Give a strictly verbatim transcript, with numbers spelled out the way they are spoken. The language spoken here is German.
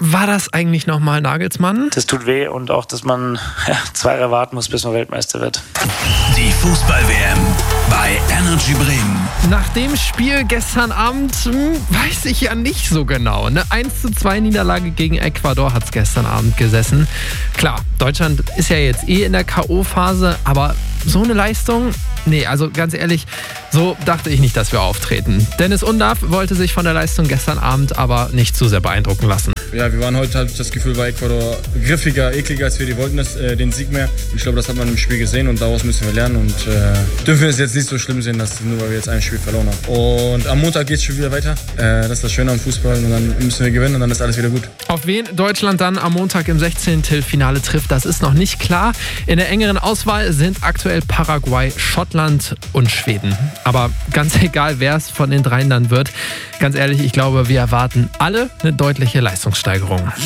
war das eigentlich nochmal, Nagelsmann? Das tut weh und auch, dass man ja, zwei Jahre warten muss, bis man Weltmeister wird. Die Fußball-W M bei Energy Bremen. Nach dem Spiel gestern Abend hm, weiß ich ja nicht so genau. Eine eins zu zwei Niederlage gegen Ecuador hat es gestern Abend gesessen. Klar, Deutschland ist ja jetzt eh in der K O-Phase, aber so eine Leistung? Nee, also ganz ehrlich, so dachte ich nicht, dass wir auftreten. Dennis Undaff wollte sich von der Leistung gestern Abend aber nicht zu sehr beeindrucken lassen. Ja, wir waren heute, halt das Gefühl, bei Ecuador griffiger, ekliger als wir, die wollten das, äh, den Sieg mehr. Ich glaube, das hat man im Spiel gesehen und daraus müssen wir lernen und äh, dürfen wir es jetzt nicht so schlimm sehen, dass nur weil wir jetzt ein Spiel verloren haben. Und am Montag geht es schon wieder weiter. Äh, das ist das Schöne am Fußball und dann müssen wir gewinnen und dann ist alles wieder gut. Auf wen Deutschland dann am Montag im sechzehnten Finale trifft, das ist noch nicht klar. In der engeren Auswahl sind aktuell Paraguay, Schottland und Schweden. Aber ganz egal, wer es von den dreien dann wird, ganz ehrlich, ich glaube, wir erwarten alle eine deutliche Leistungssteigerung.